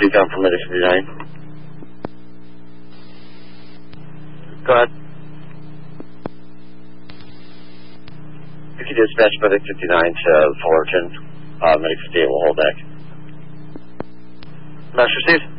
Decon from Medic 59. Go ahead. If you dispatch Medic 59 to Fullerton, Medic 58 will hold back. Master received.